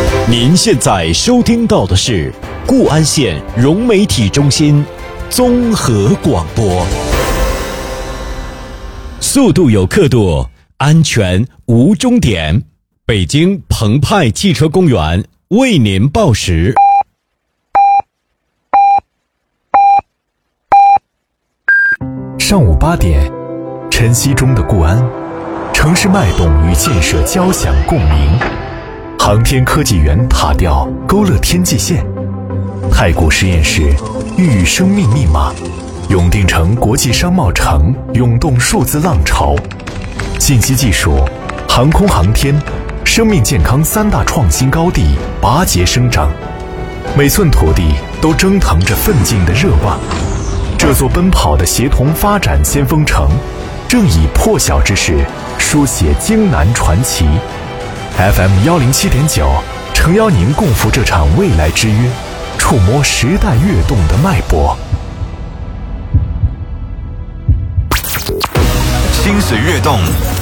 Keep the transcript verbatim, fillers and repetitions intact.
您现在收听到的是固安县融媒体中心综合广播。速度有刻度，安全无终点。北京澎湃汽车公园为您报时。 上午八点，晨曦中的固安，城市脉动与建设交响共鸣。航天科技园塔吊勾勒天际线，太古实验室孕育生命密码，永定城国际商贸城涌动数字浪潮。信息技术、航空航天、生命健康三大创新高地拔节生长，每寸土地都蒸腾着奋进的热望。这座奔跑的协同发展先锋城，正以破晓之势书写京南传奇。F M 幺零七点九，诚邀您共赴这场未来之约，触摸时代跃动的脉搏。 心随跃动，